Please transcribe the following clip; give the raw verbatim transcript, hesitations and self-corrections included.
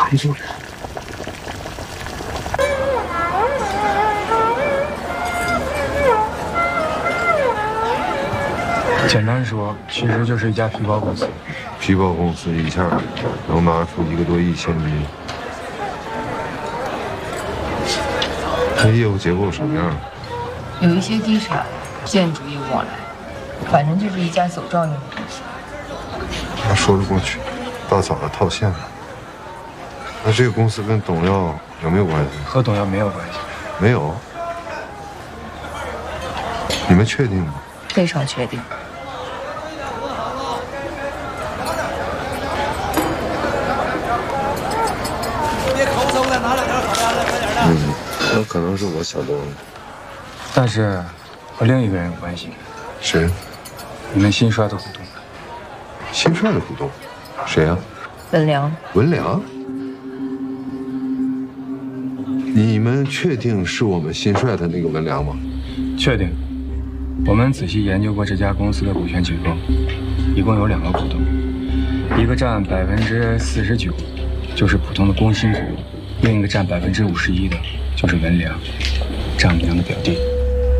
你坐。简单说，其实就是一家皮包公司。 皮包公司一下能拿出一个多亿现金，那业务结构什么样？ 有一些地产、建筑业务往来，反正就是一家走照应的公司。 那说得过去，大嫂子套现了。那这个公司跟董耀有没有关系？ 和董耀没有关系。 没有？你们确定吗？ 非常确定。 别抠搜了，拿两条好鸭子，快点的。 嗯，那可能是我想多了。 但是和另一个人有关系。 谁？ 你们新帅的股东。 新帅的股东？谁呀？ 文良。 文良？你们确定是我们新帅的那个文良吗？ 确定。我们仔细研究过这家公司的股权结构，一共有两个股东，一个占百分之四十九，就是普通的工薪族；另一个占百分之五十一的，就是文良，丈母娘的表弟。